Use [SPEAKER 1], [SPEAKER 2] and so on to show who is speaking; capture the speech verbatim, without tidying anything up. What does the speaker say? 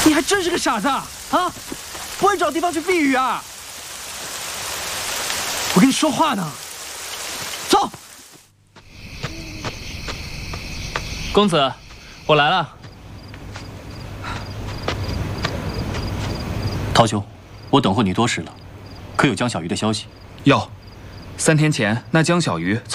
[SPEAKER 1] 你还真是个傻子啊！啊，不会找地方去避雨啊？我跟你说话呢。走。
[SPEAKER 2] 公子，我来了。
[SPEAKER 3] 陶兄，我等候你多时了，可有江小鱼的消息？
[SPEAKER 4] 有，三天前那江小鱼从。